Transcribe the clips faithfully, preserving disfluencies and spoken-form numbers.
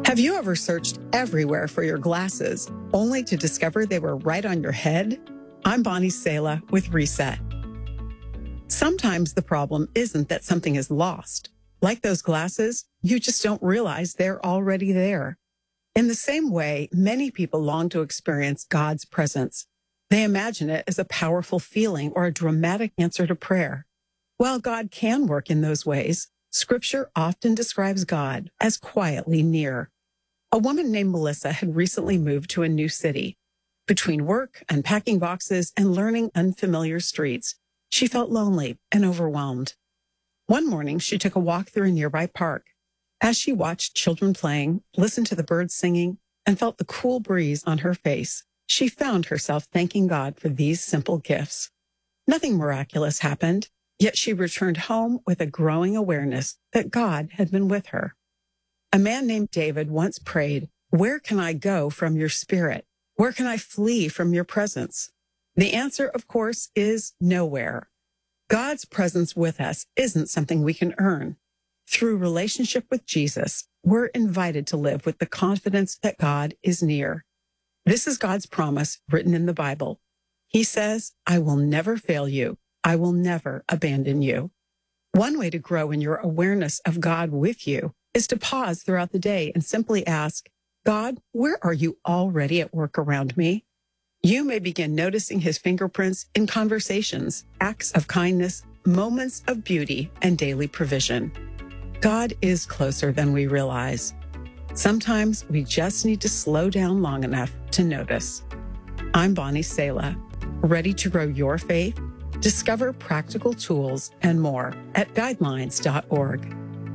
Have you ever searched everywhere for your glasses, only to discover they were right on your head? I'm Bonnie Sala with Reset. Sometimes the problem isn't that something is lost. Like those glasses, you just don't realize they're already there. In the same way, many people long to experience God's presence. They imagine it as a powerful feeling or a dramatic answer to prayer. While God can work in those ways, Scripture often describes God as quietly near. A woman named Melissa had recently moved to a new city. Between work, unpacking boxes, and learning unfamiliar streets, she felt lonely and overwhelmed. One morning, she took a walk through a nearby park. As she watched children playing, listened to the birds singing, and felt the cool breeze on her face, she found herself thanking God for these simple gifts. Nothing miraculous happened, yet she returned home with a growing awareness that God had been with her. A man named David once prayed, "Where can I go from your spirit? Where can I flee from your presence?" The answer, of course, is nowhere. God's presence with us isn't something we can earn. Through relationship with Jesus, we're invited to live with the confidence that God is near. This is God's promise written in the Bible. He says, "I will never fail you. I will never abandon you." One way to grow in your awareness of God with you is to pause throughout the day and simply ask, "God, where are you already at work around me?" You may begin noticing his fingerprints in conversations, acts of kindness, moments of beauty, and daily provision. God is closer than we realize. Sometimes we just need to slow down long enough to notice. I'm Bonnie Sala. Ready to grow your faith? Discover practical tools and more at guidelines dot org.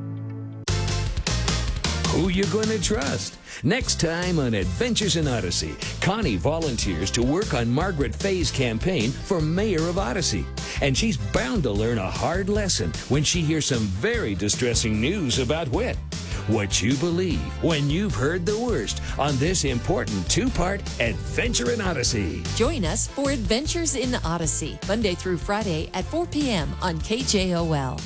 Who you going to trust? Next time on Adventures in Odyssey, Connie volunteers to work on Margaret Fay's campaign for mayor of Odyssey. And she's bound to learn a hard lesson when she hears some very distressing news about Whit. What you believe when you've heard the worst on this important two-part Adventure in Odyssey. Join us for Adventures in Odyssey, Monday through Friday at four p.m. on K J O L.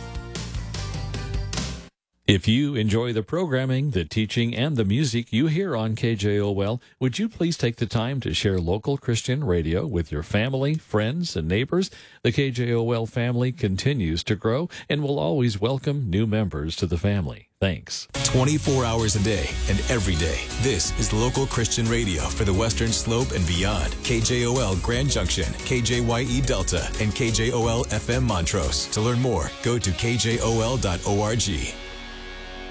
If you enjoy the programming, the teaching, and the music you hear on K J O L, would you please take the time to share local Christian radio with your family, friends, and neighbors? The K J O L family continues to grow and will always welcome new members to the family. Thanks. twenty-four hours a day and every day. This is local Christian radio for the Western Slope and beyond. K J O L Grand Junction, K J Y E Delta, and K J O L F M Montrose. To learn more, go to K J O L dot org.